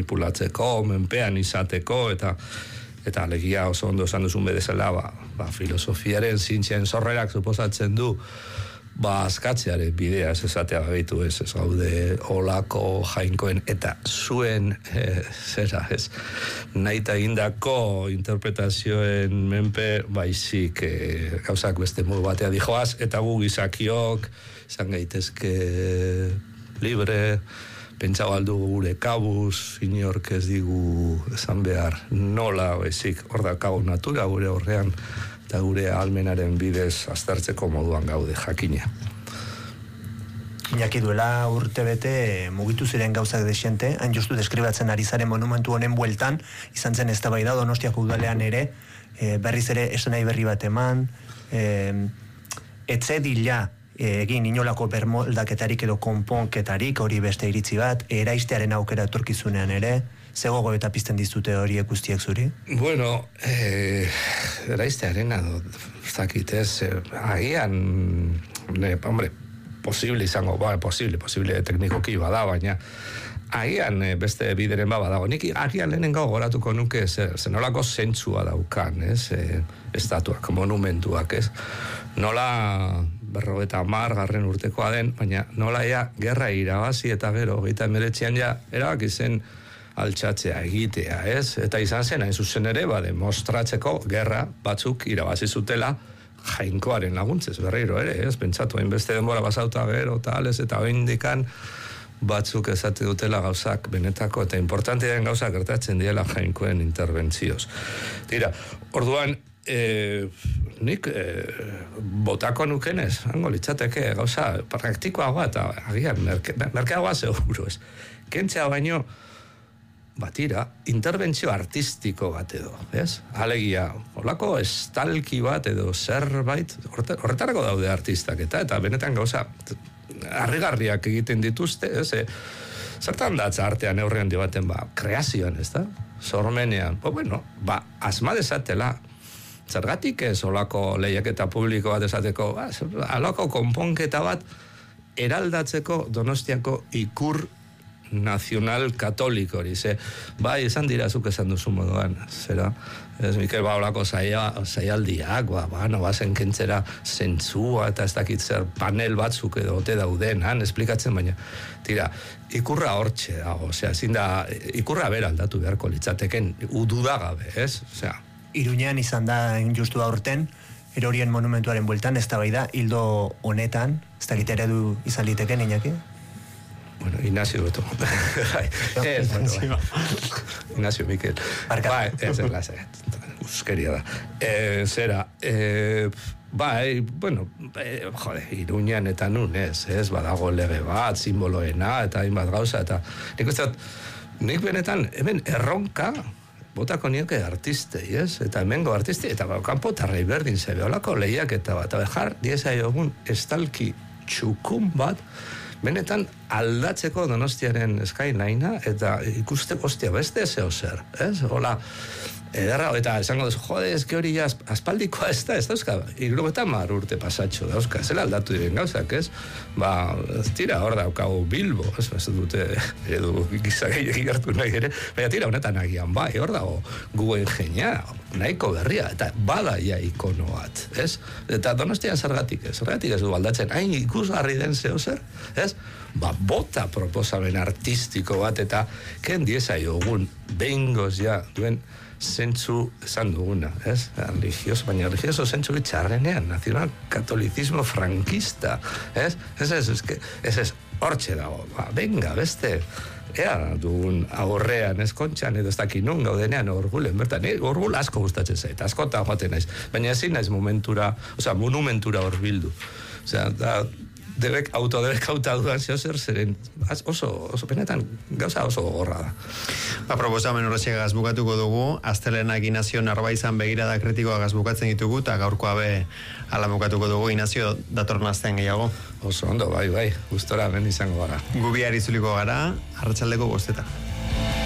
manipulatzeko, menpean izateko, eta alegia oso ondo esan duzun bedezela, filosofiaren zientziaren sorrerak suposatzen du, askatzearen bidea ez esatea behitu ez gaude olako jainkoen eta zuen nahita indako interpretazioen menpe baizik gauzak beste modu batea dijoaz, eta gu gizakiok izan gaitezke libre, pentsau aldu gure kabuz, inork ez digu esan behar nola baizik, hor da kabu natura gure horrean, eta gure almenaren bidez aztertzeko moduan gaude jakina. Iñaki, duela urte bete mugitu ziren gauzak desiente, hain justu deskribatzen ari zaren monumentu honen bueltan, izan zen eztabaida Donostiako udalean ere, berriz ere eszenai berri bat eman, etzedila egin inolako bermoldaketarik edo konponketarik, hori beste iritzi bat, eraistearen aukera etorkizunean ere, zegogo eta pizten dizute horiek guztiek zuri? Bueno, eraistearen zakitez, agian, hombre, posible izango, posible teknikoki bada, baina agian beste bideren badago. Nik agian lehenengo goratuko nuke zenolako zentzua daukan, estatuak, monumentuak, nola 50 urtekoa den, baina nola gerra irabazi eta gero 19 ja erabaki zen altxatzea egitea, Eta izan zen, hain zuzen ere, demostratzeko gerra batzuk irabazi zutela jainkoaren laguntzez, berriro ere, pentsatu, hainbeste denbora basauta gero, tales, eta oindikan batzuk ezate dutela gauzak benetako, eta importante den gauzak gertatzen diela jainkoen interbentzioz. Tira, orduan, nik botako nukenez, hango litzateke gauza praktikoagoa eta agian merkeagoa seguro ez. Kentzea baino, batira, interbentzio artistiko bat edo, Alegia, holako estalki bat edo zerbait, horretarako daude artistak eta benetan gauza harrigarriak egiten dituzte, zertan datza artean neurrean dibaten, kreazioan, sormenean, asma desatela, zergatik ez olako lehiaketa publiko bat esateko, alako konponketa bat eraldatzeko Donostiako ikur nazional katoliko hori, esan dira zuk esan duzu moduan, zera, Mikel, olako zaialdiak, bazen kentzera zentzua eta ez dakit zer panel batzuk edo ote dauden, esplikatzen, baina, tira, ikurra hortxe dago, ezin da, ikurra bera aldatu beharko litzateken, ududagabe, Iruñean izan da justu aurten, erorien monumentuaren bueltan, eztabaida hildo honetan, ez dakit eredu izan liteken, Iñaki? Bueno, Ignacio beto. Ignacio Miquel. Ez uskeria da. Zera, Iruñan eta nun badago lege bat, simboloena, eta hainbat gauza, eta nik benetan, hemen erronka, botako nioke artistei, Eta hemengo artistei, eta kanpotarrei berdin zebe, olako lehiak eta bat, jar, dieza egun estalki txukun bat, benetan aldatzeko Donostiaren skylinea eta ikusteko beste zeo zer, Hola, edarra, eta esango duzu, ezke hori aspaldikoa ez dauzka, 70 urte pasatxo dauzka, zela aldatu diren gauzak, tira hor daukagu Bilbo, ez dute edu gizagei hartu nahi ere, baina tira honetan agian hor dago Guggenheimea, nahiko berria, eta bada ikono bat, Eta Donostian zergatik ez du aldatzen, hain ikusgarri den zeo zer, bota proposamen artistiko bat, eta ken diezaiogun behingoz duen zentzu esan duguna, religioso, baina religioso zentzu bitxarrenean, nazional katolizismo frankista, ez hortxe dago, venga, beste, ea dugun aurrean, kontxan, edo ez dakit nun gaudenean orgulen, bertan, orgul asko gustatzen zait, askota joaten naiz, baina ezin naiz monumentura hor bildu, autodebek hauta dudan zehozer, zeren oso benetan gauza oso gogorra da. Proposamen horretxea gazbukatuko dugu, astelenak Inazio Narbaizan begirada kritikoa gazbukatzen ditugu, eta gaurkoa ala bukatuko dugu, Inazio, datorren astean gehiago. Oso ondo, bai, gustora hemen izango gara. Gubiar itzuliko gara, arratsaldeko 5:00.